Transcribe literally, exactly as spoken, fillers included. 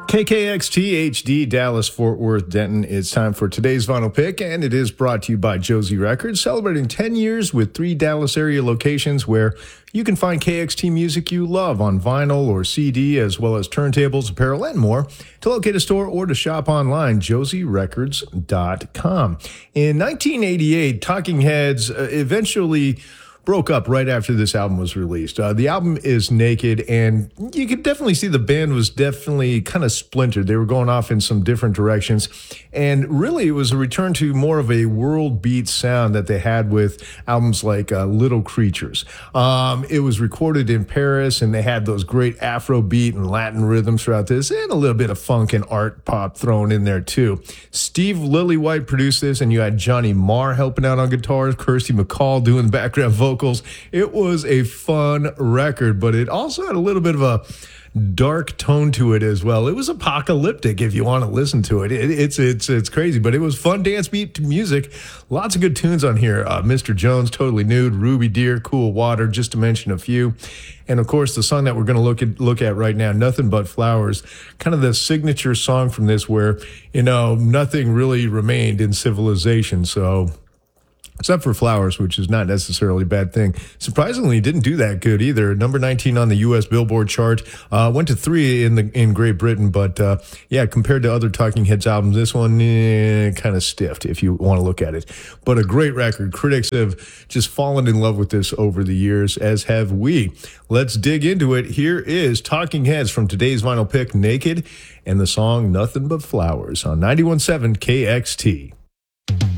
K K X T H D, Dallas, Fort Worth, Denton. It's time for today's vinyl pick, and it is brought to you by Josie Records, celebrating ten years with three Dallas area locations where you can find K X T music you love on vinyl or C D, as well as turntables, apparel, and more. To locate a store or to shop online, josie records dot com. In nineteen eighty-eight, Talking Heads uh, eventually broke up right after this album was released. Uh, the album is Naked, and you could definitely see the band was definitely kind of splintered. They were going off in some different directions, and really it was a return to more of a world beat sound that they had with albums like uh, Little Creatures. Um, it was recorded in Paris, and they had those great Afro beat and Latin rhythms throughout this, and a little bit of funk and art pop thrown in there too. Steve Lillywhite produced this, and you had Johnny Marr helping out on guitars, Kirsty MacColl doing background vocals. It was a fun record, but it also had a little bit of a dark tone to it as well. It was apocalyptic if you want to listen to it. it it's it's it's crazy, but it was fun dance beat music. Lots of good tunes on here. Uh, Mister Jones, Totally Nude, Ruby Deer, Cool Water, just to mention a few. And of course, the song that we're going to look at look at right now, Nothing But Flowers, kind of the signature song from this, where you know nothing really remained in civilization. So. Except for Flowers, which is not necessarily a bad thing. Surprisingly, didn't do that good either. Number nineteen on the U S Billboard chart. Uh, went to three in the in Great Britain, but uh, yeah, compared to other Talking Heads albums, this one eh, kind of stiffed if you want to look at it. But a great record. Critics have just fallen in love with this over the years, as have we. Let's dig into it. Here is Talking Heads from today's vinyl pick, Naked, and the song Nothing But Flowers on ninety-one point seven K X T.